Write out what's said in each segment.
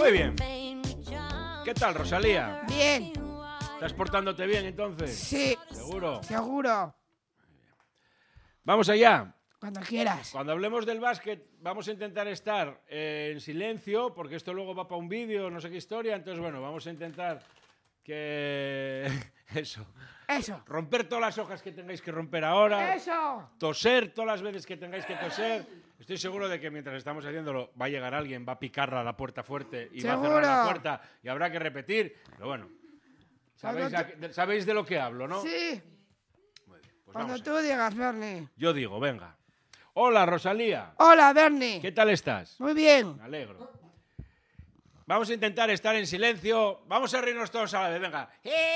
Muy bien. ¿Qué tal, Rosalía? Bien. ¿Estás portándote bien, entonces? Sí. ¿Seguro? Seguro. Vamos allá. Cuando quieras. Cuando hablemos del básquet, vamos a intentar estar en silencio, porque esto luego va para un vídeo, no sé qué historia. Entonces, bueno, vamos a intentar que... Eso. Romper todas las hojas que tengáis que romper ahora. Eso. Toser todas las veces que tengáis que toser. Estoy seguro de que mientras estamos haciéndolo va a llegar alguien, va a picarla a la puerta fuerte y ¿Seguro? va a cerrar la puerta y habrá que repetir. Pero bueno, sabéis de lo que hablo, ¿no? Sí. Muy bien, pues Cuando vamos tú digas, Bernie. Yo digo, venga. Hola, Rosalía. Hola, Bernie. ¿Qué tal estás? Muy bien. Me alegro. Vamos a intentar estar en silencio. Vamos a reírnos todos a la vez, venga.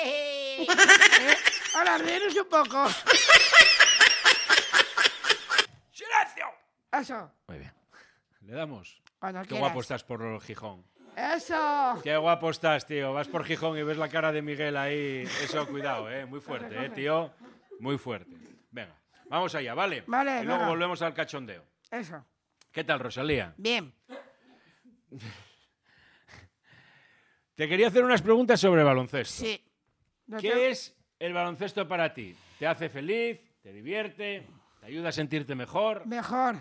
Ahora, ríenos un poco. ¡Silencio! Eso. Muy bien. Le damos. Cuando Qué quieras. guapo estás por Gijón. Eso. Qué guapo estás, tío. Vas por Gijón y ves la cara de Miguel ahí. Eso, cuidado, muy fuerte, tío. Muy fuerte. Venga, vamos allá, ¿vale? Vale, y luego venga. volvemos al cachondeo. Eso. ¿Qué tal, Rosalía? Bien. Te quería hacer unas preguntas sobre baloncesto. Sí. ¿Qué es el baloncesto para ti? ¿Te hace feliz? ¿Te divierte? ¿Te ayuda a sentirte mejor? Mejor.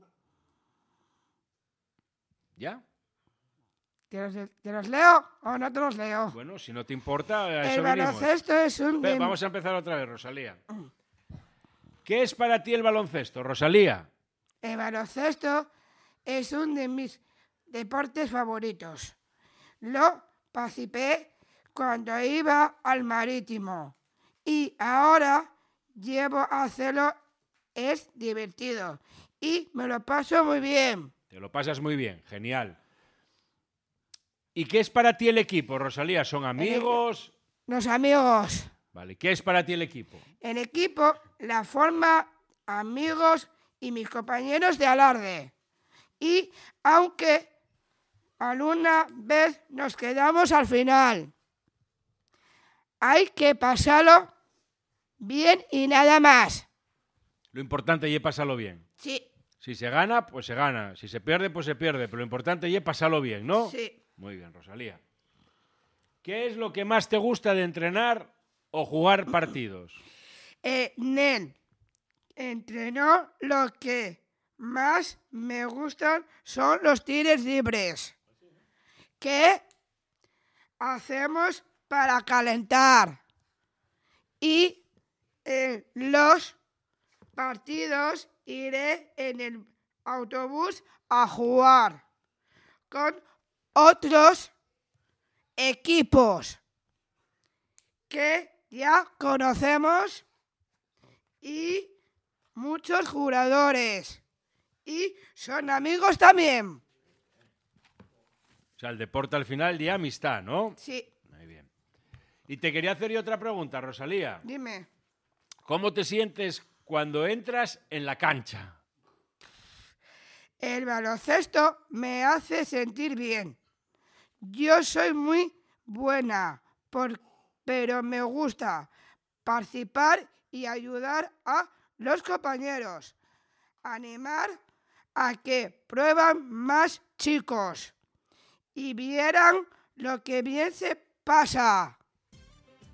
¿Ya? ¿Te los leo o no te los leo? Bueno, si no te importa, a El eso venimos. baloncesto es un... Vamos a empezar otra vez, Rosalía. ¿Qué es para ti el baloncesto, Rosalía? El baloncesto es uno de mis deportes favoritos. Lo participé cuando iba al Marítimo y ahora llevo a hacerlo. Es divertido y me lo paso muy bien. Te lo pasas muy bien, genial. ¿Y qué es para ti el equipo, Rosalía? ¿Son amigos? Los amigos. Vale, ¿qué es para ti el equipo? El equipo la forma amigos y mis compañeros de alarde. Y aunque alguna vez nos quedamos al final, hay que pasarlo bien y nada más. Lo importante es pasarlo bien. Sí. Si se gana, pues se gana. Si se pierde, pues se pierde. Pero lo importante es pasarlo bien, ¿no? Sí. Muy bien, Rosalía. ¿Qué es lo que más te gusta de entrenar o jugar partidos? Nen, entrenó lo que más me gustan son los tiros libres. ¿Qué hacemos para calentar? Y en los partidos iré en el autobús a jugar con otros equipos que ya conocemos y muchos jugadores y son amigos también. O sea, el deporte al final de amistad, ¿no? Sí. Muy bien. Y te quería hacer yo otra pregunta, Rosalía. Dime. ¿Cómo te sientes cuando entras en la cancha? El baloncesto me hace sentir bien. Yo soy muy buena, pero me gusta participar y ayudar a los compañeros. Animar a que prueban más chicos y vieran lo que bien se pasa.